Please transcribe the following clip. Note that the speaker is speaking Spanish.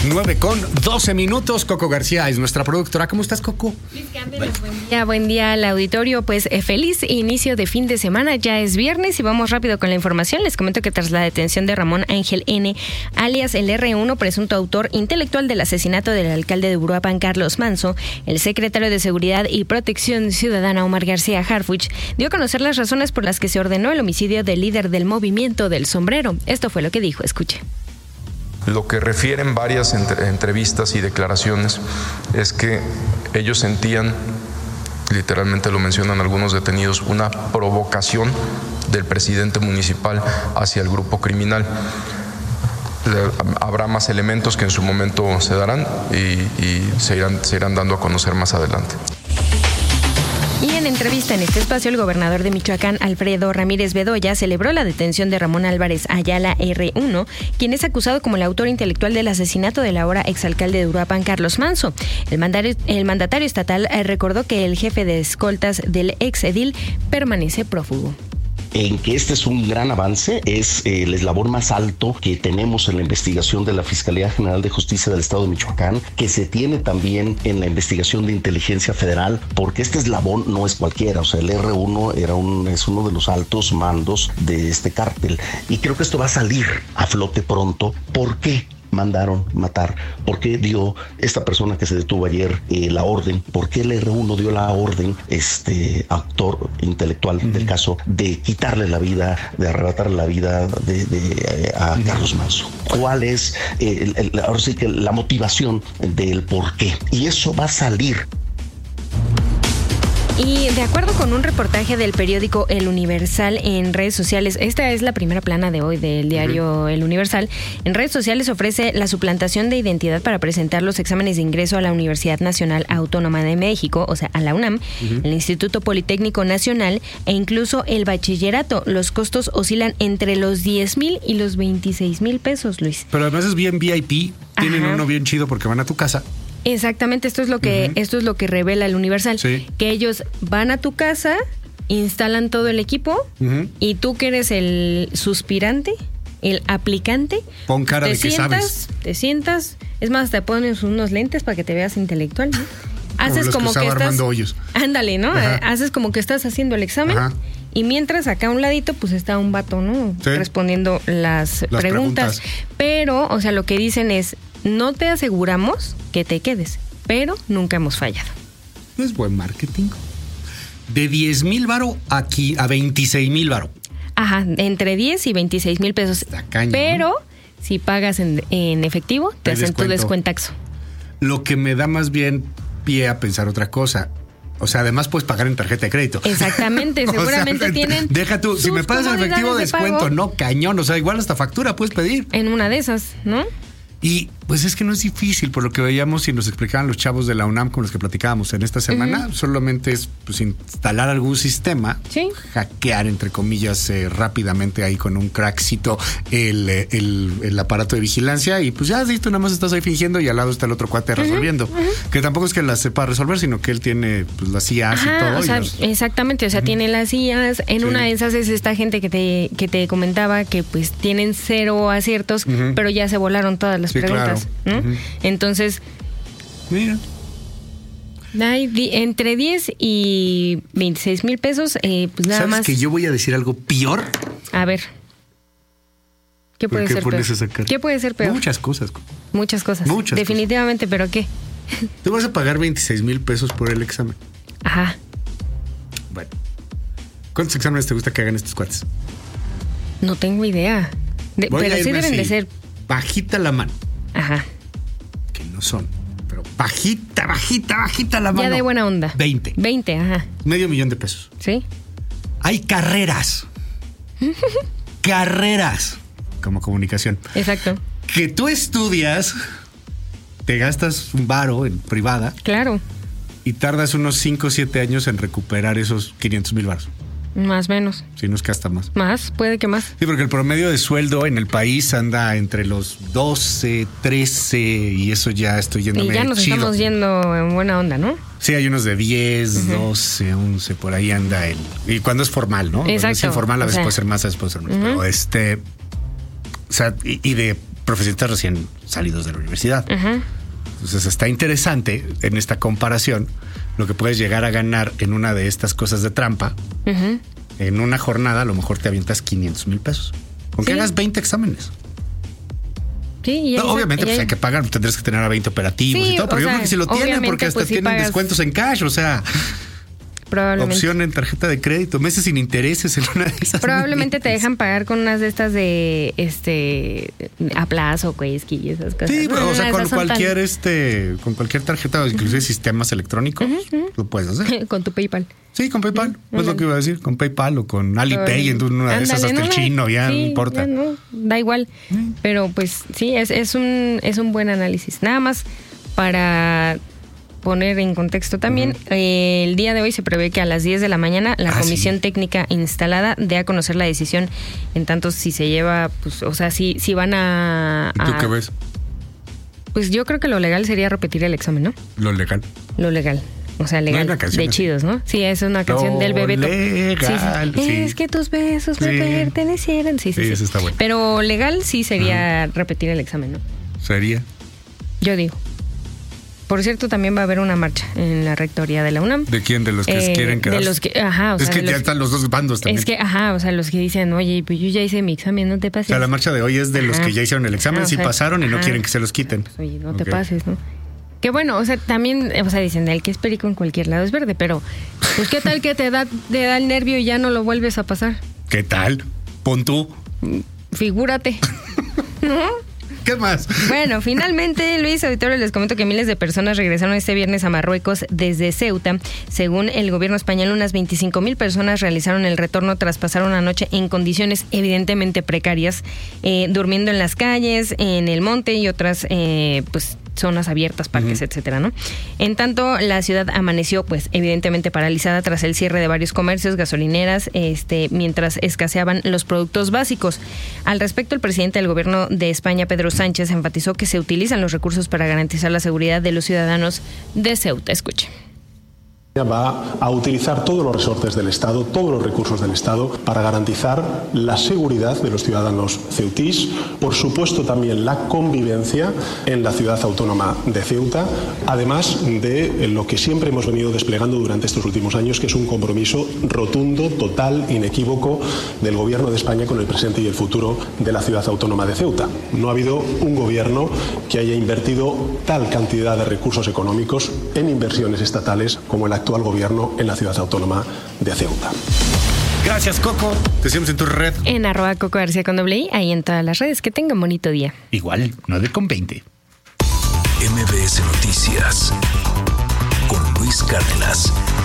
9:12. Coco García es nuestra productora. ¿Cómo estás, Coco? Buen día al auditorio. Pues feliz inicio de fin de semana. Ya es viernes y vamos rápido con la información. Les comento que tras la detención de Ramón Ángel N., alias el R1, presunto autor intelectual del asesinato del alcalde de Uruapan, Carlos Manzo, el secretario de Seguridad y Protección Ciudadana, Omar García Harfuch, dio a conocer las razones por las que se ordenó el homicidio del líder del movimiento del sombrero. Esto fue lo que dijo. Escuche. Lo que refieren varias entrevistas y declaraciones es que ellos sentían, literalmente lo mencionan algunos detenidos, una provocación del presidente municipal hacia el grupo criminal. Habrá más elementos que en su momento se darán y se irán dando a conocer más adelante. Y en entrevista en este espacio, el gobernador de Michoacán, Alfredo Ramírez Bedoya, celebró la detención de Ramón Álvarez Ayala R1, quien es acusado como el autor intelectual del asesinato del ahora exalcalde de Uruapan, Carlos Manzo. El mandatario estatal recordó que el jefe de escoltas del exedil permanece prófugo. En que este es un gran avance, es el eslabón más alto que tenemos en la investigación de la Fiscalía General de Justicia del Estado de Michoacán, que se tiene también en la investigación de inteligencia federal, porque este eslabón no es cualquiera, o sea, el R1 es uno de los altos mandos de este cártel, y creo que esto va a salir a flote pronto. ¿Por qué mandaron matar? ¿Por qué dio esta persona que se detuvo ayer la orden? ¿Por qué el R1 dio la orden, actor intelectual del caso, de quitarle la vida, de arrebatarle la vida a Carlos Manzo? ¿Cuál es ahora sí que la motivación del por qué? Y eso va a salir. Y de acuerdo con un reportaje del periódico El Universal en redes sociales, esta es la primera plana de hoy del diario El Universal, en redes sociales ofrece la suplantación de identidad para presentar los exámenes de ingreso a la Universidad Nacional Autónoma de México, o sea, a la UNAM, el Instituto Politécnico Nacional e incluso el bachillerato. Los costos oscilan entre los 10,000 y los 26,000 pesos, Luis. Pero además es bien VIP, tienen uno bien chido porque van a tu casa. Exactamente, esto es lo que revela el Universal, sí. Que ellos van a tu casa, instalan todo el equipo y tú que eres el suspirante, el aplicante, pon cara de que sabes. Te sientas, es más, te pones unos lentes para que te veas intelectual, ¿no? Haces como que estás hoyos. Ándale, ¿no? Haces como que estás haciendo el examen. Y mientras acá a un ladito pues está un vato, ¿no? Sí. Respondiendo las preguntas. Pero, o sea, lo que dicen es: no te aseguramos que te quedes, pero nunca hemos fallado. Es buen marketing. De 10,000 varo aquí a 26,000 varo. Ajá, entre 10 y 26,000 pesos. Pero si pagas en efectivo, te hacen tu descuentaxo. Lo que me da más bien pie a pensar otra cosa. O sea, además puedes pagar en tarjeta de crédito. Exactamente, seguramente tienen. Deja tú, si me pagas en efectivo, descuento. Pago. No, cañón. O sea, igual hasta factura puedes pedir. En una de esas, ¿no? Y pues es que no es difícil, por lo que veíamos y nos explicaban los chavos de la UNAM con los que platicábamos en esta semana. Solamente es pues instalar algún sistema, hackear entre comillas rápidamente ahí con un crackcito el aparato de vigilancia y pues ya tú nada más estás ahí fingiendo y al lado está el otro cuate resolviendo. Que tampoco es que las sepa resolver, sino que él tiene pues las IAs y todo. O sea, exactamente, o sea, tiene las IAs. En una de esas es esta gente que te comentaba que pues tienen 0 aciertos, pero ya se volaron todas las preguntas. Claro. Entonces, mira, entre 10 y 26,000 pesos, pues nada más. ¿Sabes que yo voy a decir algo peor? A ver. ¿Qué puede ser peor? ¿Qué puede ser peor? Muchas cosas. Definitivamente, ¿pero qué? Tú vas a pagar 26,000 pesos por el examen. Ajá. Bueno, ¿cuántos exámenes te gusta que hagan estos cuates? No tengo idea. Pero sí deben de ser bajita la mano. Ajá. Que no son, pero bajita la mano. Ya de buena onda. 20, ajá. $500,000 de pesos. Sí. Hay carreras. Carreras como comunicación. Exacto. Que tú estudias, te gastas un varo en privada. Claro. Y tardas unos 5 o 7 años en recuperar esos 500,000 varos. Más o menos. Si no es que hasta más. Más, puede que más. Sí, porque el promedio de sueldo en el país anda entre los 12, 13 y eso ya estoy yéndome chido. Y ya nos estamos yendo en buena onda, ¿no? Sí, hay unos de 10, 12, 11, por ahí anda el... Y cuando es formal, ¿no? Exacto. Cuando es informal a veces puede ser más, a veces puede ser menos. Pero o sea, y de profesionistas recién salidos de la universidad. Entonces está interesante en esta comparación lo que puedes llegar a ganar en una de estas cosas de trampa. En una jornada a lo mejor te avientas 500 mil pesos. Con que hagas 20 exámenes. Sí, obviamente pues hay que pagar, tendrás que tener a 20 operativos y todo, pero yo creo que sí lo tienen porque hasta tienen descuentos en cash, o sea, opción en tarjeta de crédito, meses sin intereses en una de esas. Probablemente te dejan pagar con unas de estas de a plazo, Quesky y esas cosas. Sí, o sea, con cualquier con cualquier tarjeta o inclusive sistemas electrónicos, lo puedes hacer. Con tu PayPal. Sí, con PayPal. Es lo que iba a decir, con PayPal o con Alipay, en una de esas hasta el chino, ya no importa. No, da igual. Pero pues sí, es un buen análisis. Nada más para poner en contexto también, el día de hoy se prevé que a las 10 de la mañana la comisión técnica instalada dé a conocer la decisión, en tanto si se lleva, pues, o sea, si van a... ¿Y tú qué ves? Pues yo creo que lo legal sería repetir el examen, ¿no? Lo legal. O sea, legal, de así. Chidos, ¿no? Sí, es una canción del Bebeto. Legal, sí. Es que tus besos me pertenecieran. Sí. Eso está bueno. Pero legal sí sería repetir el examen, ¿no? ¿Sería? Yo digo. Por cierto, también va a haber una marcha en la rectoría de la UNAM. ¿De quién? ¿De los que quieren quedarse? De los que, o sea, es que ya están los dos bandos también. Es que, o sea, los que dicen, oye, pues yo ya hice mi examen, no te pases. O sea, la marcha de hoy es de los que ya hicieron el examen, sí pasaron y no quieren que se los quiten. Pues, oye, no te pases, ¿no? Que bueno, o sea, también, o sea, dicen, el que es perico en cualquier lado es verde, pero pues qué tal que te da el nervio y ya no lo vuelves a pasar. ¿Qué tal? Pon tú. Figúrate. ¿No? ¿Qué más? Bueno, finalmente, Luis Auditorio, les comento que miles de personas regresaron este viernes a Marruecos desde Ceuta. Según el gobierno español, unas 25,000 personas realizaron el retorno tras pasar una noche en condiciones evidentemente precarias, durmiendo en las calles, en el monte y otras, pues, zonas abiertas, parques, etcétera, ¿no? En tanto, la ciudad amaneció, pues, evidentemente paralizada tras el cierre de varios comercios, gasolineras, mientras escaseaban los productos básicos. Al respecto, el presidente del gobierno de España, Pedro Sánchez, enfatizó que se utilizan los recursos para garantizar la seguridad de los ciudadanos de Ceuta. Escuche. Va a utilizar todos los resortes del Estado, todos los recursos del Estado para garantizar la seguridad de los ciudadanos ceutís, por supuesto también la convivencia en la ciudad autónoma de Ceuta, además de lo que siempre hemos venido desplegando durante estos últimos años, que es un compromiso rotundo, total, inequívoco del Gobierno de España con el presente y el futuro de la ciudad autónoma de Ceuta. No ha habido un gobierno que haya invertido tal cantidad de recursos económicos en inversiones estatales como el actual gobierno en la ciudad autónoma de Ceuta. Gracias, Coco. Te seguimos en tu red. En @Coco García con doble I, ahí en todas las redes. Que tengan bonito día. Igual, 9:20. MBS Noticias con Luis Cárdenas.